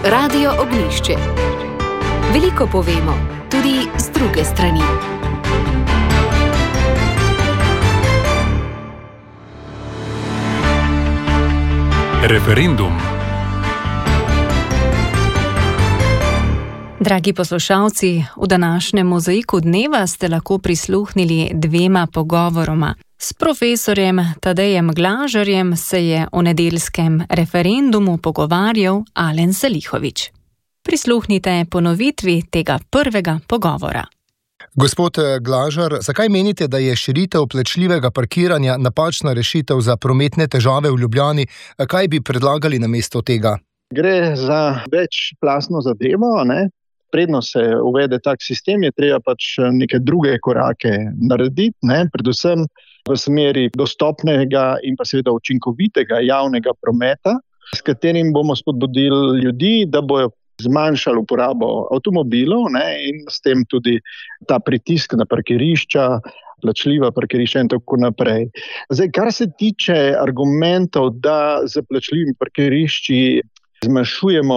Radio Ognjišče. Veliko povemo, tudi z druge strani. Referendum. Dragi poslušalci, v današnjem mozaiku dneva ste lahko prisluhnili dvema pogovoroma. S profesorjem Tadejem Glažarjem se je o nedeljskem referendumu pogovarjal Alen Salihović. Prisluhnite ponovitvi tega prvega pogovora. Gospod Glažar, zakaj menite, da je širitev plačljivega parkiranja napačna rešitev za prometne težave v Ljubljani? Kaj bi predlagali namesto tega? Gre za večplastno zadevo, ne? Predno se uvede tak sistem, je treba pač neke druge korake narediti, ne? Predvsem v smeri dostopnega in pa seveda učinkovitega javnega prometa, s katerim bomo spodbudili ljudi, da bojo zmanjšali uporabo avtomobilov, ne, in s tem tudi ta pritisk na parkirišča, plačljiva parkirišča in tako naprej. Zdaj, kar se tiče argumentov, da z plačljivimi parkirišči zmanjšujemo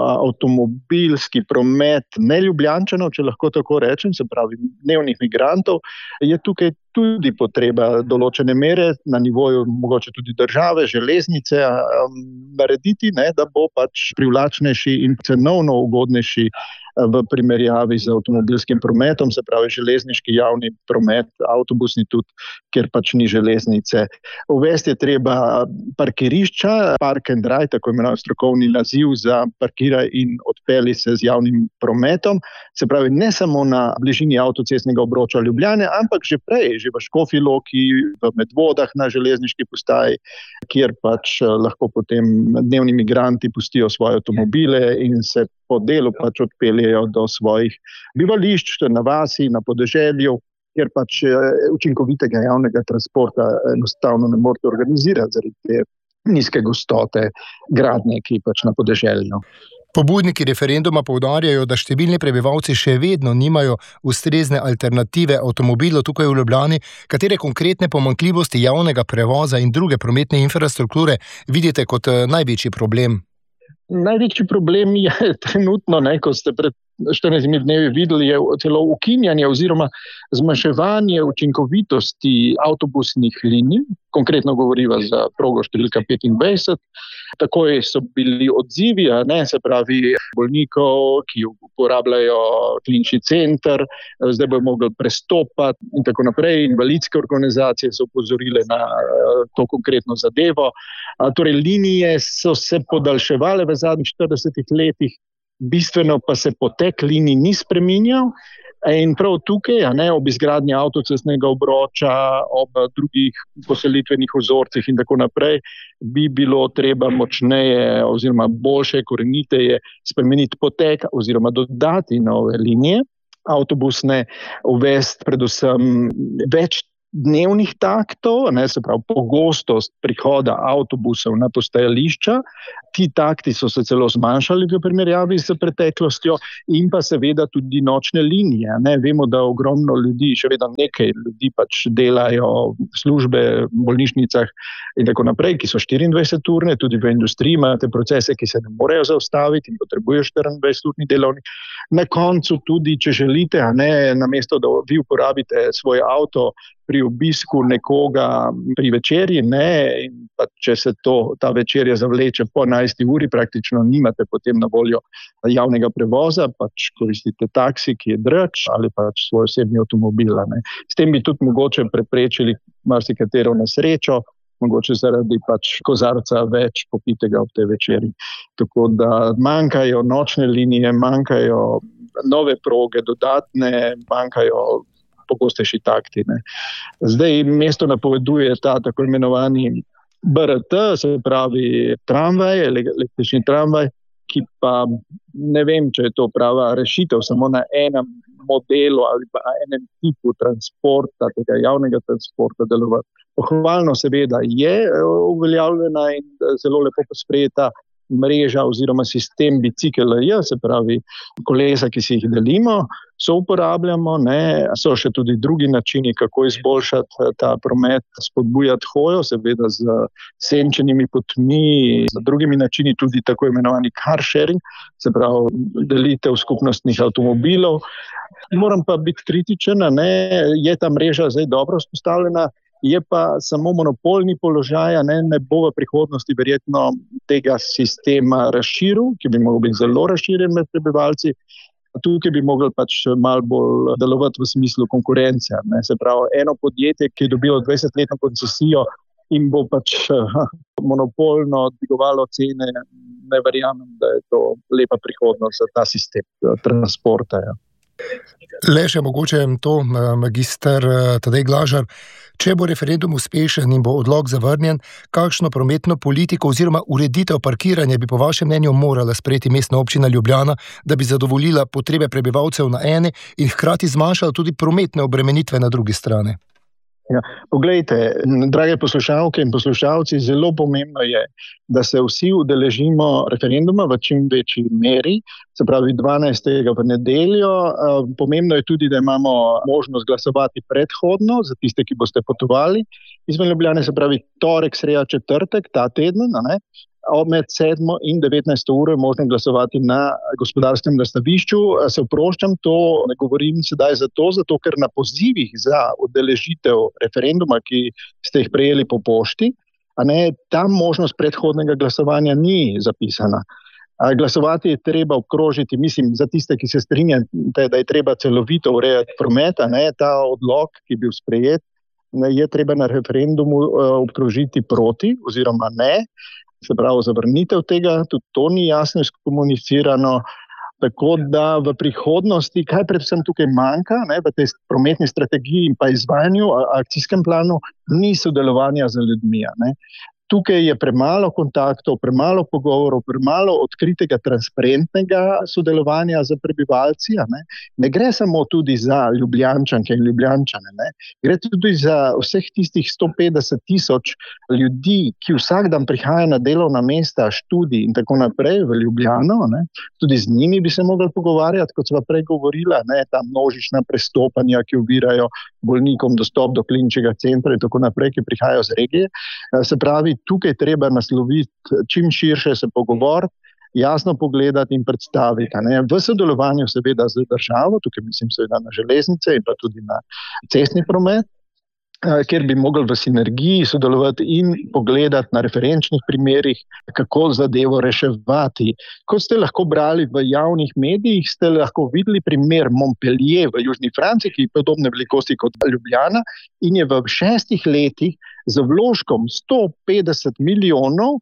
avtomobilski promet neljubljančanov, če lahko tako rečem, se pravi dnevnih migrantov, je tukaj tudi potreba določene mere na nivoju mogoče tudi države, železnice narediti, ne, da bo pač privlačnejši in cenovno ugodnejši v primerjavi z avtomobilskim prometom, se pravi železniški javni promet, avtobusni tudi, ker pač ni železnice. Uvesti je treba parkirišča, park and ride, tako imenovan strokovni naziv za parkiraj in odpelji se z javnim prometom, se pravi ne samo na bližini avtocestnega obroča Ljubljane, ampak že prej, že v Škofji Loki, v Medvodah na železniški postaji, kjer pač lahko potem dnevni migranti pustijo svoje avtomobile in se po delu pač odpeljejo do svojih bivališč, na vasi, na podeželju, kjer pač učinkovitega javnega transporta enostavno ne morete organizirati zaradi te nizke gostote gradnje, ki pač na podeželju. Pobudniki referenduma poudarjajo, da številni prebivalci še vedno nimajo ustrezne alternative avtomobilov tukaj v Ljubljani. Katere konkretne pomanjkljivosti javnega prevoza in druge prometne infrastrukture vidite kot največji problem? Največji problem je trenutno, ko ste pred 14 dnevi videli, je celo ukinjanje oziroma zmanjševanje učinkovitosti avtobusnih linij, konkretno govoriva za progo številka 25. Takoj so bili odzivi, se pravi bolnikov, ki uporabljajo klinični center, zdaj bojo mogli prestopati in tako naprej. Invalidske organizacije so opozorile na to konkretno zadevo. Torej, linije so se podaljševale v zadnjih 40 letih, bistveno pa se potek linij ni spreminjal. In prav tukaj, ob izgradnji avtocestnega obroča, ob drugih poselitvenih vzorcih in tako naprej, bi bilo treba močneje oziroma boljše, koreniteje spremeniti potek oziroma dodati nove linije avtobusne, uvesti predvsem več dnevnih taktov, se pravi pogostost prihoda avtobusov na postajališča. Ti takti so se celo zmanjšali v primerjavi s preteklostjo in pa seveda tudi nočne linije. Vemo, da ogromno ljudi, še vedno nekaj ljudi pač delajo službe v bolnišnicah in tako naprej, ki so 24-urne, tudi v industriji imajo te procese, ki se ne morejo zaustaviti in potrebujejo 24-urni delovnik. Na koncu tudi, če želite, namesto da vi uporabite svoj avto pri obisku nekoga pri večerji, in pa če se ta večerja zavleče po 11. uri, praktično nimate potem na voljo javnega prevoza, pač koristite taksi, ki je drač, ali pač svoj osebni avtomobil. S tem bi tudi mogoče preprečili marsikatero nesrečo, mogoče zaradi pač kozarca več popitega ob tej večerji. Tako da manjkajo nočne linije, manjkajo nove proge, dodatne, manjkajo pogostejši takti. Zdaj mesto napoveduje ta tako imenovani BRT, se pravi tramvaj, električni tramvaj, ki pa ne vem, če je to prava rešitev, samo na enem modelu ali pa enem tipu transporta, tega javnega transporta delovati. Pohvalno seveda je uveljavljena in zelo lepo sprejeta mreža oziroma sistem bicikl-J, se pravi kolesa, ki si jih delimo, so uporabljamo, so še tudi drugi načini, kako izboljšati ta promet, spodbujati hojo, seveda z senčenimi potmi, z drugimi načini, tudi tako imenovani car sharing, se pravi delitev skupnostnih avtomobilov. Moram pa biti kritičen, je ta mreža zdaj dobro vzpostavljena, je pa samo monopolni položaj, ne bo v prihodnosti verjetno tega sistema razširil, ki bi mogel biti zelo razširjen med prebivalci. Tukaj bi mogli pač malo bolj delovati v smislu konkurence. Se pravi, eno podjetje, ki je dobilo 20-letno koncesijo in bo pač monopolno dvigovalo cene, ne verjamem, da je to lepa prihodnost za ta sistem transporta. Le še mogoče to, magister Tadej Glažar, če bo referendum uspešen in bo odlok zavrnjen, kakšno prometno politiko oziroma ureditev parkiranja bi po vašem mnenju morala sprejeti Mestna občina Ljubljana, da bi zadovoljila potrebe prebivalcev na eni in hkrati zmanjšala tudi prometne obremenitve na drugi strani? Ja, poglejte, drage poslušalke in poslušalci, zelo pomembno je, da se vsi udeležimo referenduma v čim večji meri, se pravi 12. v nedeljo. Pomembno je tudi, da imamo možnost glasovati predhodno za tiste, ki boste potovali izven Ljubljane, se pravi torek, sreda, četrtek, ta teden, med 7. in 19. uro je možno glasovati na Gospodarskem razstavišču. Se oproščam, to ne govorim sedaj zato, ker na pozivih za udeležitev referenduma, ki ste jih prejeli po pošti, tam možnost predhodnega glasovanja ni zapisana. Glasovati je treba obkrožiti, mislim, za tiste, ki se strinjate, da je treba celovito urejati promet, ta odlok, ki je bil sprejet, je treba na referendumu obkrožiti proti oziroma ne. Se pravi, zavrnitev tega, tudi to ni jasno izkomunicirano, tako da v prihodnosti, kaj predvsem tukaj manjka, v tej prometni strategiji in pa izvajanju, akcijskem planu, ni sodelovanja z ljudmi. Tukaj je premalo kontaktov, premalo pogovorov, premalo odkritega, transparentnega sodelovanja z prebivalci. Ne gre samo tudi za Ljubljančanke in Ljubljančane, gre tudi za vseh tistih 150,000 ljudi, ki vsak dan prihajajo na delovna mesta, študij in tako naprej v Ljubljano. Tudi z njimi bi se mogli pogovarjati, kot sva prej govorila, ta množična prestopanja, ki ovirajo bolnikom dostop do kliničnega centra in tako naprej, ki prihajajo z regije. Se pravi, tukaj treba nasloviti čim širše se pogovoriti, jasno pogledati in predstaviti. V sodelovanju seveda z državo, tukaj mislim seveda na železnice in pa tudi na cestni promet, kjer bi mogli v sinergiji sodelovati in pogledati na referenčnih primerih, kako zadevo reševati. Kot ste lahko brali v javnih medijih, ste lahko videli primer Montpellier v Južni Franciji, ki je podobne velikosti kot Ljubljana in je v 6 letih z vložkom 150 milijonov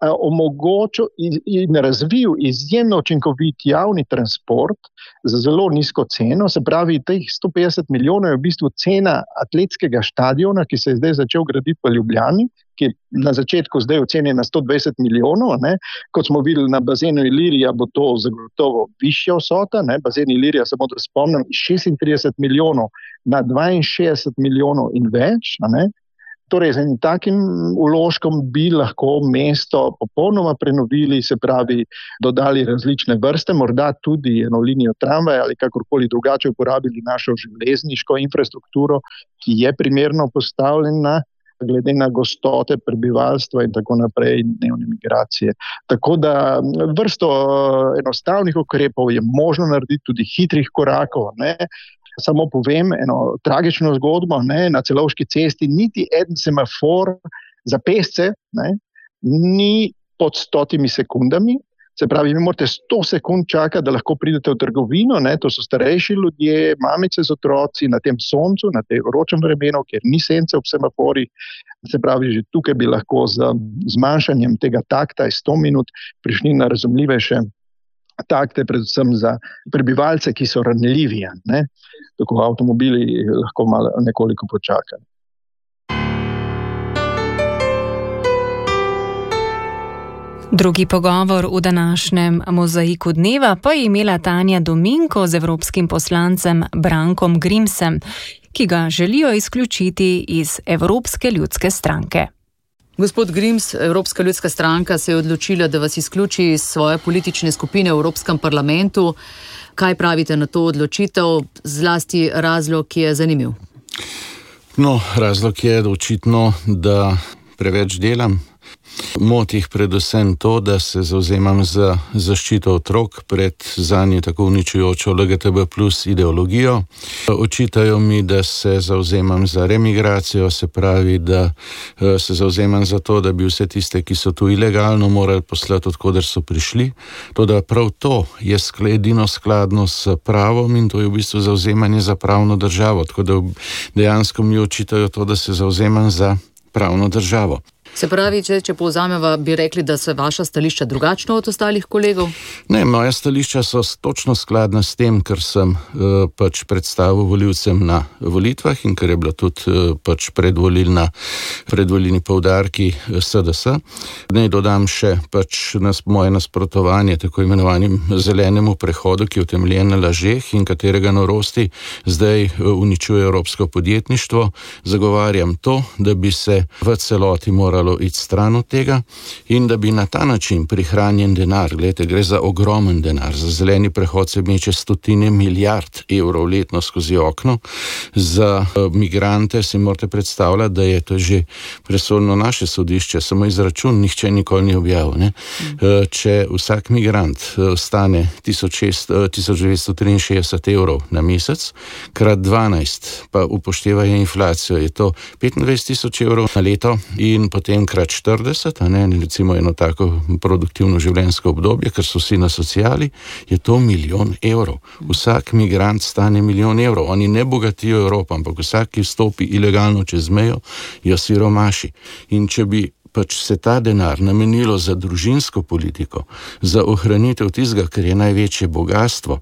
omogočil in razvil izjemno učinkovit javni transport za zelo nizko ceno. Se pravi, teh 150 milijonov je v bistvu cena atletskega štadiona, ki se je zdaj začel graditi v Ljubljani, ki je na začetku zdaj ocenjen na 120 milijonov. Kot smo videli na bazenu Ilirija, bo to zagotovo višja vsota. Bazen Ilirija, samo da spomnim, 36 milijonov na 62 milijonov in več. Torej, z enim takim vložkom bi lahko mesto popolnoma prenovili, se pravi, dodali različne vrste, morda tudi eno linijo tramvaja ali kakorkoli drugače uporabili našo železniško infrastrukturo, ki je primerno postavljena glede na gostote prebivalstva in tako naprej, dnevne migracije. Tako da vrsto enostavnih ukrepov je možno narediti, tudi hitrih korakov. Samo povem eno tragično zgodbo, na Celovški cesti niti en semafor za pešce ni pod 100 sekundami. Se pravi, vi morate 100 sekund čakati, da lahko pridete v trgovino, to so starejši ljudje, mamice z otroci na tem soncu, na tem vročem vremenu, kjer ni sence ob semaforih. Se pravi, že tukaj bi lahko z zmanjšanjem tega takta iz 100 minut prišli na razumljivejše takte, predvsem za prebivalce, ki so ranljivi. Tako avtomobili lahko malo nekoliko počakajo. Drugi pogovor v današnjem mozaiku dneva pa je imela Tanja Dominko z evropskim poslancem Brankom Grimsem, ki ga želijo izključiti iz Evropske ljudske stranke. Gospod Grims, Evropska ljudska stranka se je odločila, da vas izključi iz svoje politične skupine v Evropskem parlamentu. Kaj pravite na to odločitev, zlasti razlog, ki je zanimiv? No, razlog je očitno, da preveč delam. Moti jih predvsem to, da se zavzemam za zaščito otrok pred zanje tako uničujočo LGTB plus ideologijo. Očitajo mi, da se zavzemam za remigracijo, se pravi, da se zavzemam za to, da bi vse tiste, ki so tu ilegalno, morali poslati, odkoder so prišli. Toda prav to je edino skladno s pravom in to je v bistvu zavzemanje za pravno državo. Tako da dejansko mi očitajo to, da se zavzemam za pravno državo. Se pravi, če povzameva, bi rekli, da so vaša stališča drugačna od ostalih kolegov? Ne, moja stališča so točno skladna s tem, kar sem pač predstavil volivcem na volitvah in kar je bila tudi pač predvolilni poudarki SDS. Naj dodam še pač moje nasprotovanje tako imenovanim zelenemu prehodu, ki je utemeljen na lažeh in katerega norosti zdaj uničuje evropsko podjetništvo. Zagovarjam to, da bi se v celoti moralo iti stran od tega in da bi na ta način prihranjen denar, gledajte, gre za ogromen denar, za zeleni prehod se meče 100 milijard evrov letno skozi okno, za migrante si morate predstavljati, da je to že presodno naše sodišče, samo izračun nihče nikoli ni objavil. Ne? Če vsak migrant stane 1963 evrov na mesec, krat 12, pa upoštevajo inflacijo, je to 25.000 evrov na leto in potem krat 40, recimo eno tako produktivno življenjsko obdobje, ker so vsi na sociali, je to 1 milijon evrov. Vsak migrant stane 1 milijon evrov. Oni ne bogatijo Evropo, ampak vsak, ki vstopi ilegalno čez mejo, jo siromaši. In če bi pač se ta denar namenilo za družinsko politiko, za ohranitev tistega, kar je največje bogatstvo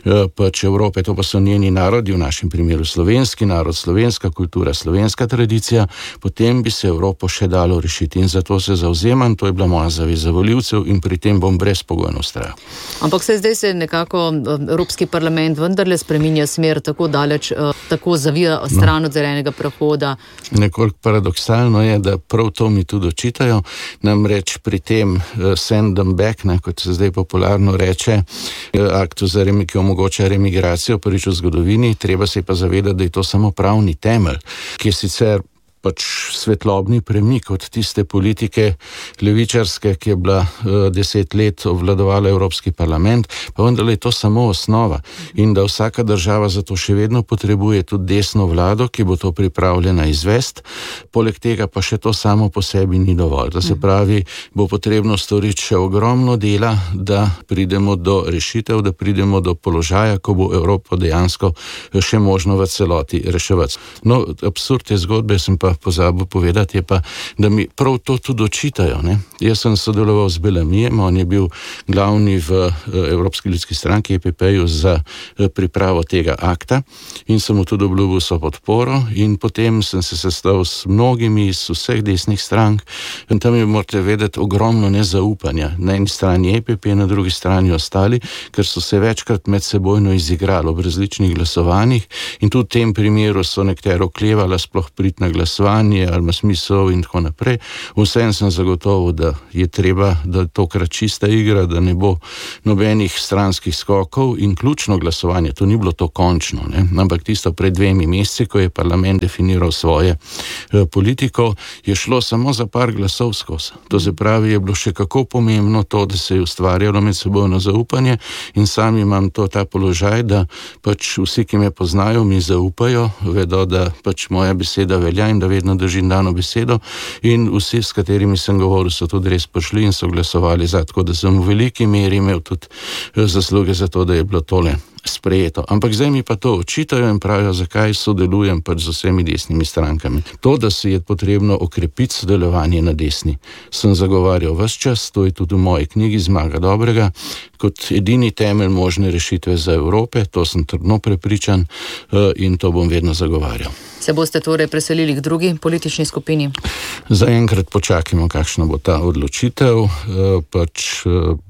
pač Evrope, to pa so njeni narodi, v našem primeru slovenski narod, slovenska kultura, slovenska tradicija, potem bi se Evropo še dalo rešiti in zato se zavzemam, to je bila moja zaveza volivcev in pri tem bom brezpogojno vztrajal. Ampak zdaj se nekako Evropski parlament vendarle spreminja smer tako daleč, tako zavija stran od zelenega prehoda. Nekoliko paradoksalno je, da prav to mi tudi očitajo, namreč pri tem send them back, kot se zdaj popularno reče, aktu, ki omogoča remigracijo prvič v zgodovini, treba se pa zavedati, da je to samo pravni temelj, ki je sicer pač svetlobni premik od tiste politike levičarske, ki je bila 10 let obvladovala Evropski parlament, pa vendarle je to samo osnova in da vsaka država zato še vedno potrebuje tudi desno vlado, ki bo to pripravljena izvesti. Poleg tega pa še to samo po sebi ni dovolj. To se pravi, bo potrebno storiti še ogromno dela, da pridemo do rešitev, da pridemo do položaja, ko bo Evropo dejansko še možno v celoti reševati. No, absurd te zgodbe sem pa pozabil povedati, je pa, da mi prav to tudi očitajo. Ne? Jaz sem sodeloval z Bellamijem, on je bil glavni v Evropski ljudski stranki EPP-ju za pripravo tega akta in sem mu tudi obljubil so podporo in potem sem se sestal s mnogimi iz vseh desnih strank in tam je, morate vedeti, ogromno nezaupanja. Na eni strani EPP, na drugi strani ostali, ker so se večkrat med sebojno izigrali ob različnih glasovanjih in tudi v tem primeru so nekatero oklevala sploh priti na glasovanje ali ima smisel in tako naprej. Vsem sem zagotovil, da je treba, da je tokrat čista igra, da ne bo nobenih stranskih skokov in ključno glasovanje, to ni bilo to končno, ne? Ampak tisto pred 2 meseci, ko je parlament definiral svoje politiko, je šlo samo za par glasov skozi. To se pravi, je bilo še kako pomembno to, da se je ustvarjalo med sebojno zaupanje in sam imam ta položaj, da pač vsi, ki me poznajo, mi zaupajo, vedo, da pač moja beseda velja in da vedno držim dano besedo in vsi, s katerimi sem govoril, so tudi res prišli in so glasovali za, tako da sem v veliki meri imel tudi zasluge za to, da je bilo tole sprejeto. Ampak zdaj mi pa to očitajo in pravijo, zakaj sodelujem pač z vsemi desnimi strankami. To, da se je potrebno okrepiti sodelovanje na desni, sem zagovarjal ves čas, to je tudi v moji knjigi Zmaga dobrega, kot edini temelj možne rešitve za Evrope, to sem trdno prepričan in to bom vedno zagovarjal. Se boste torej preselili k drugi politični skupini? Zaenkrat počakajmo, kakšna bo ta odločitev, pač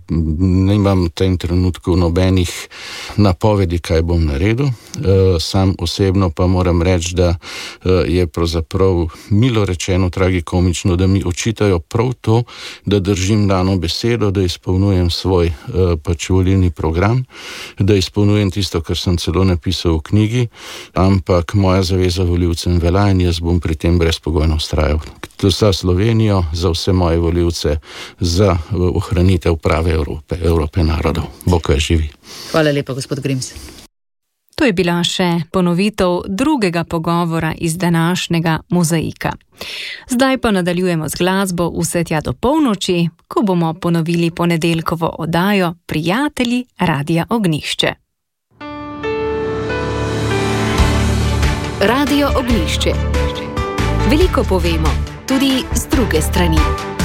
nimam v tem trenutku nobenih napovedi, kaj bom naredil. Sam osebno pa moram reči, da je pravzaprav milo rečeno tragikomično, da mi očitajo prav to, da držim dano besedo, da izpolnjujem svoj pač volilni program, da izpolnjujem tisto, kar sem celo napisal v knjigi, ampak moja zaveza volivcem velja in jaz bom pri tem brezpogojno vztrajal. Za Slovenijo, za vse moje volivce, za ohranitev prave Evrope narodov. Bog vas živi. Hvala lepa, gospod Grims. To je bila še ponovitev drugega pogovora iz današnjega Mozaika. Zdaj pa nadaljujemo z glasbo vse tja do polnoči, ko bomo ponovili ponedeljkovo oddajo Prijatelji Radia Ognjišče. Radio Ognjišče. Veliko povemo, tudi z druge strani.